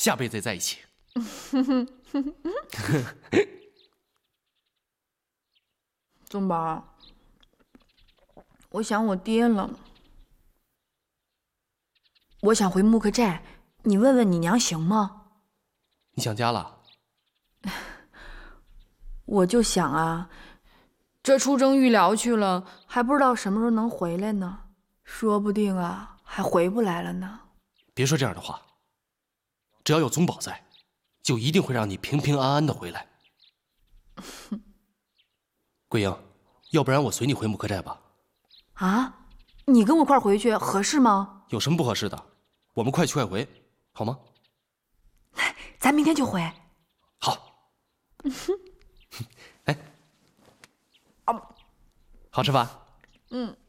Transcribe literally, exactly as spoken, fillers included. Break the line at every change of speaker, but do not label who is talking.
下辈子再在一起。
宗宝，我想我爹了。我想回木克寨，你问问你娘行吗？
你想家了？
我就想啊，这出征预疗去了，还不知道什么时候能回来呢，说不定啊还回不来了呢。
别说这样的话，只要有宗宝在，就一定会让你平平安安的回来。桂英，要不然我随你回木克寨吧。
啊，你跟我一块回去合适吗？
有什么不合适的？我们快去快回，好吗？
咱明天就回。
好。哎，好吃吧？
嗯。